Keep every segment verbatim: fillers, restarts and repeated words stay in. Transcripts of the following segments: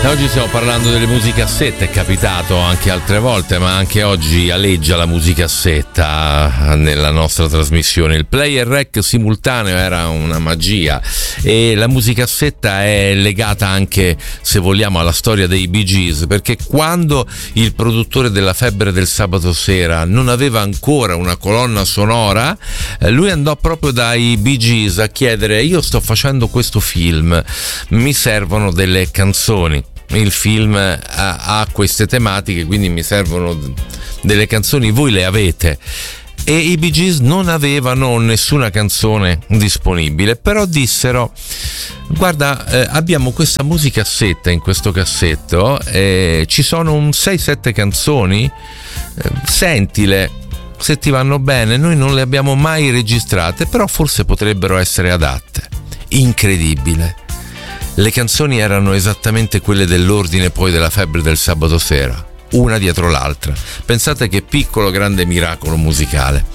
Oggi stiamo parlando delle musicassette, è capitato anche altre volte, ma anche oggi aleggia la musicassetta nella nostra trasmissione. Il play e rec simultaneo era una magia e la musicassetta è legata anche, se vogliamo, alla storia dei Bee Gees, perché quando il produttore della Febbre del Sabato Sera non aveva ancora una colonna sonora, lui andò proprio dai Bee Gees a chiedere: io sto facendo questo film, mi servono delle canzoni. Il film ha, ha queste tematiche, quindi mi servono delle canzoni, voi le avete? E i Bee Gees non avevano nessuna canzone disponibile, però dissero: guarda, eh, abbiamo questa musicassetta in questo cassetto, eh, ci sono un sei sette canzoni, eh, sentile, se ti vanno bene. Noi non le abbiamo mai registrate, però forse potrebbero essere adatte. Incredibile. Le canzoni erano esattamente quelle dell'ordine poi della Febbre del Sabato Sera, una dietro l'altra. Pensate che piccolo grande miracolo musicale.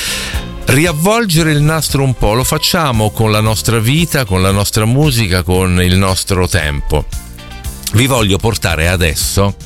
Riavvolgere il nastro un po' lo facciamo con la nostra vita, con la nostra musica, con il nostro tempo. Vi voglio portare adesso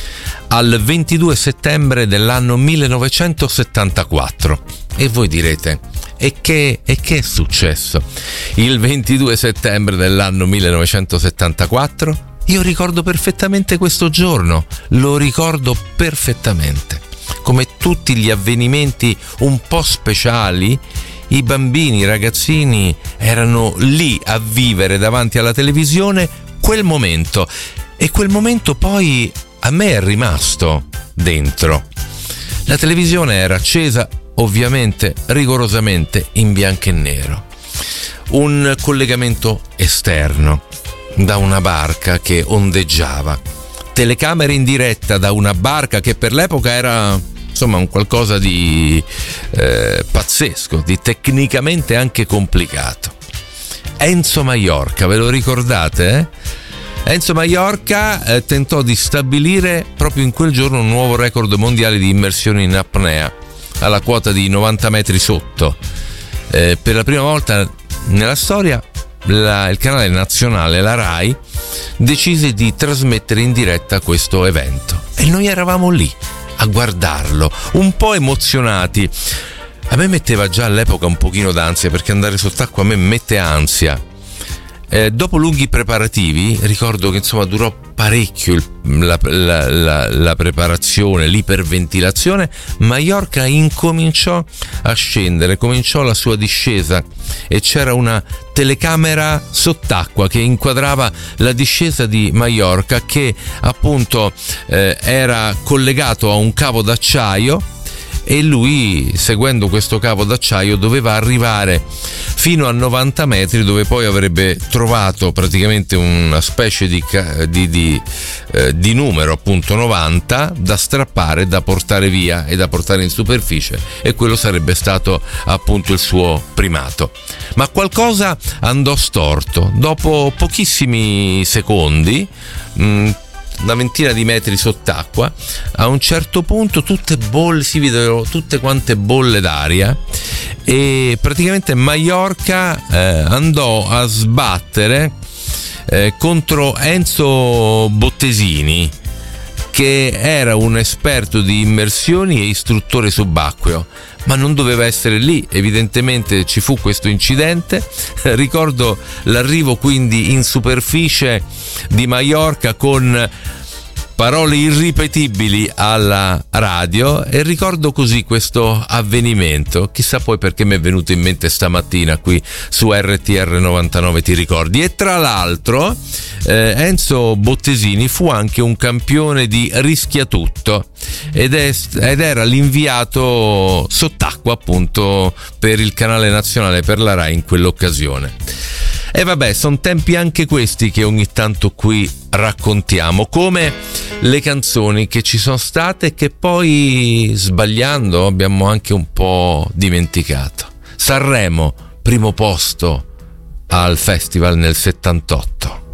al ventidue settembre dell'anno millenovecentosettantaquattro e voi direte: E che, e che è successo il ventidue settembre dell'anno millenovecentosettantaquattro? Io ricordo perfettamente questo giorno, lo ricordo perfettamente. Come tutti gli avvenimenti un po' speciali, i bambini, i ragazzini erano lì a vivere davanti alla televisione quel momento, e quel momento poi a me è rimasto dentro. La televisione era accesa, ovviamente rigorosamente in bianco e nero. Un collegamento esterno da una barca che ondeggiava, telecamere in diretta da una barca che per l'epoca era, insomma, un qualcosa di eh, pazzesco, di tecnicamente anche complicato. Enzo Maiorca, ve lo ricordate? Eh? Enzo Maiorca eh, tentò di stabilire proprio in quel giorno un nuovo record mondiale di immersione in apnea alla quota di novanta metri sotto. Eh, per la prima volta nella storia la, il canale nazionale, la Rai, decise di trasmettere in diretta questo evento e noi eravamo lì a guardarlo, un po' emozionati. A me metteva già all'epoca un pochino d'ansia, perché andare sott'acqua a me mette ansia. Eh, dopo lunghi preparativi, ricordo che insomma durò parecchio il, la, la, la, la preparazione, l'iperventilazione. Maiorca incominciò a scendere, cominciò la sua discesa e c'era una telecamera sott'acqua che inquadrava la discesa di Maiorca, che appunto eh, era collegato a un cavo d'acciaio, e lui, seguendo questo cavo d'acciaio, doveva arrivare fino a novanta metri, dove poi avrebbe trovato praticamente una specie di, di, di, eh, di numero, appunto novanta, da strappare, da portare via e da portare in superficie, e quello sarebbe stato appunto il suo primato. Ma qualcosa andò storto. Dopo pochissimi secondi, mh, una ventina di metri sott'acqua, a un certo punto tutte bolle, si videro tutte quante bolle d'aria, e praticamente Maiorca eh, andò a sbattere eh, contro Enzo Bottesini, che era un esperto di immersioni e istruttore subacqueo, ma non doveva essere lì. Evidentemente ci fu questo incidente. Ricordo l'arrivo quindi in superficie di Maiorca con parole irripetibili alla radio, e ricordo così questo avvenimento. Chissà poi perché mi è venuto in mente stamattina qui su R T R novantanove, ti ricordi? E tra l'altro eh, Enzo Bottesini fu anche un campione di rischiatutto ed, è, ed era l'inviato sott'acqua appunto per il canale nazionale, per la Rai, in quell'occasione. E vabbè, sono tempi anche questi che ogni tanto qui raccontiamo, come le canzoni che ci sono state e che poi, sbagliando, abbiamo anche un po' dimenticato. Sanremo, primo posto al festival nel settantotto.